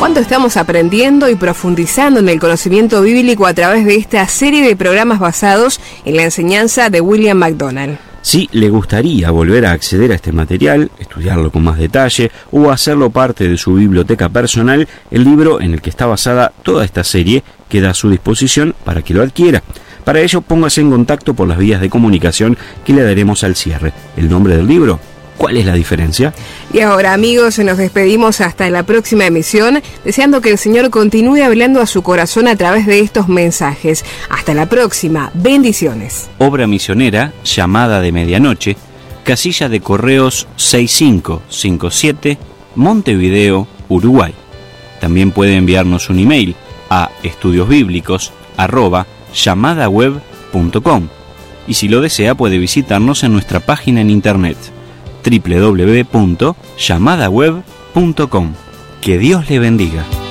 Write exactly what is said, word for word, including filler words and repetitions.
¿Cuánto estamos aprendiendo y profundizando en el conocimiento bíblico a través de esta serie de programas basados en la enseñanza de William MacDonald? Si le gustaría volver a acceder a este material, estudiarlo con más detalle o hacerlo parte de su biblioteca personal, el libro en el que está basada toda esta serie queda a su disposición para que lo adquiera. Para ello, póngase en contacto por las vías de comunicación que le daremos al cierre. ¿El nombre del libro? ¿Cuál es la diferencia? Y ahora, amigos, nos despedimos hasta la próxima emisión, deseando que el Señor continúe hablando a su corazón a través de estos mensajes. Hasta la próxima. Bendiciones. Obra misionera, Llamada de Medianoche, casilla de correos seis cinco cinco siete, Montevideo, Uruguay. También puede enviarnos un email a estudiosbíblicos arroba llamadaweb punto com, y si lo desea puede visitarnos en nuestra página en internet doble u doble u doble u punto llamadaweb punto com. Que Dios le bendiga.